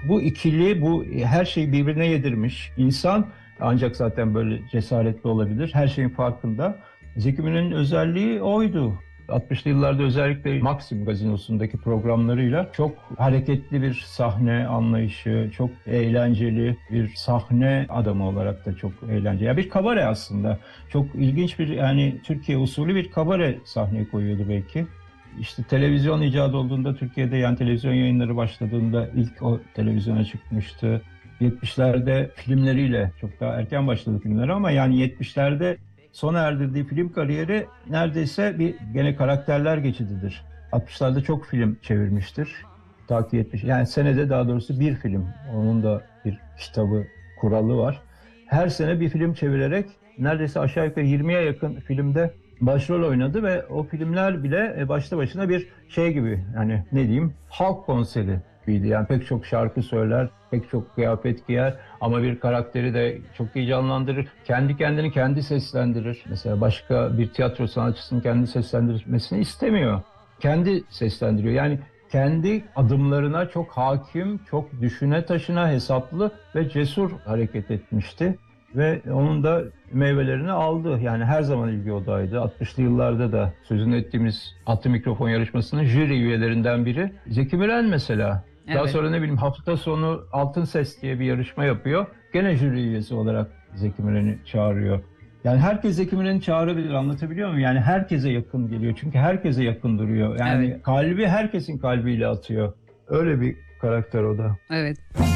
Bu ikili, bu her şeyi birbirine yedirmiş insan ancak zaten böyle cesaretli olabilir. Her şeyin farkında. Zeki Müren'in özelliği oydu. 60'lı yıllarda özellikle Maxim gazinosundaki programlarıyla çok hareketli bir sahne anlayışı, çok eğlenceli bir sahne adamı olarak da çok eğlenceli. Yani bir kabare aslında. Çok ilginç bir, yani Türkiye usulü bir kabare sahneye koyuyordu belki. İşte televizyon icat olduğunda Türkiye'de, yani televizyon yayınları başladığında ilk o televizyona çıkmıştı. 70'lerde filmleriyle çok daha erken başladı filmleri ama yani 70'lerde sona erdirdiği film kariyeri neredeyse bir gene karakterler geçididir. 60'larda çok film çevirmiştir. Ta ki 70, yani senede daha doğrusu bir film. Onun da bir kitabı, kuralı var. Her sene bir film çevirerek neredeyse aşağı yukarı 20'ye yakın filmde başrol oynadı ve o filmler bile başlı başına bir şey gibi, yani ne diyeyim, halk konseri gibiydi. Yani pek çok şarkı söyler, pek çok kıyafet giyer ama bir karakteri de çok iyi canlandırır. Kendi kendini kendi seslendirir. Mesela başka bir tiyatro sanatçısının kendi seslendirmesini istemiyor. Kendi seslendiriyor. Yani kendi adımlarına çok hakim, çok düşüne taşına, hesaplı ve cesur hareket etmişti. Ve onun da meyvelerini aldı. Yani her zaman ilgi odağıydı. 60'lı yıllarda da sözünü ettiğimiz Altın Mikrofon yarışmasının jüri üyelerinden biri Zeki Müren mesela. Evet. Daha sonra ne bileyim, hafta sonu Altın Ses diye bir yarışma yapıyor. Gene jüri üyesi olarak Zeki Müren'i çağırıyor. Yani herkes Zeki Müren'i çağırabilir, anlatabiliyor muyum? Yani herkese yakın geliyor. Çünkü herkese yakın duruyor. Yani Evet. kalbi herkesin kalbiyle atıyor. Öyle bir karakter o da. Evet.